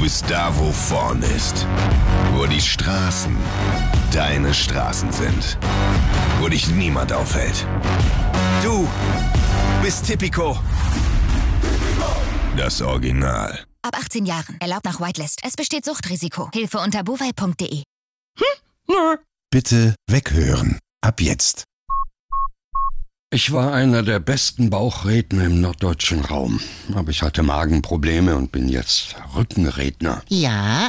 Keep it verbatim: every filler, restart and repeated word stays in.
bist da, wo vorn ist. Wo die Straßen deine Straßen sind. Wo dich niemand aufhält. Du bist Tipico. Das Original. Ab achtzehn Jahren. Erlaubt nach Whitelist. Es besteht Suchtrisiko. Hilfe unter bovai punkt de. Bitte weghören. Ab jetzt. Ich war einer der besten Bauchredner im norddeutschen Raum. Aber ich hatte Magenprobleme und bin jetzt Rückenredner. Ja,